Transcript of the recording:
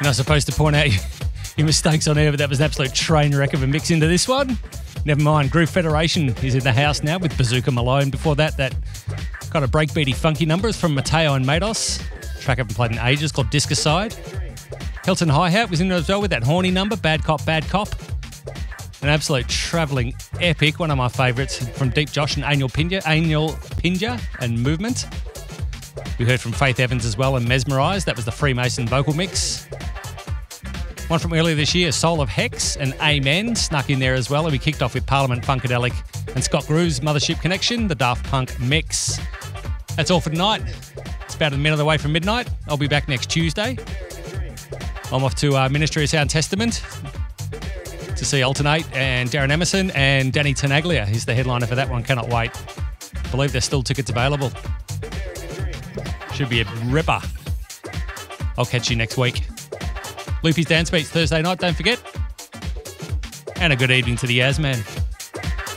not supposed to point out your mistakes on air, but that was an absolute train wreck of a mix into this one. Never mind, Groove Federation is in the house now with Bazooka Malone. Before that got a breakbeaty funky numbers from Mateo and Matos. Track I haven't played in ages called Discocide. Hilton Hi-Hat was in there as well with that horny number, Bad Cop, Bad Cop. An absolute travelling epic, one of my favourites from Deep Josh and Angel Pinja and Movement. We heard from Faith Evans as well and Mesmerised. That was the Freemason vocal mix. One from earlier this year, Soul of Hex and Amen snuck in there as well. And we kicked off with Parliament Funkadelic and Scott Groove's Mothership Connection, the Daft Punk mix. That's all for tonight. It's about a minute away from midnight. I'll be back next Tuesday. I'm off to Ministry of Sound Testament to see Alternate and Darren Emerson, and Danny Tenaglia is the headliner for that one. Cannot wait. I believe there's still tickets available. Should be a ripper. I'll catch you next week. Loopy's Dance Beats Thursday night, don't forget. And a good evening to the Yasman.